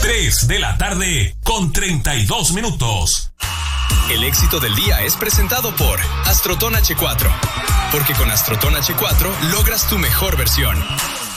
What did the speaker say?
3 de la tarde con 32 minutos. El éxito del día es presentado por Astroton H4. Porque con Astroton H4 logras tu mejor versión.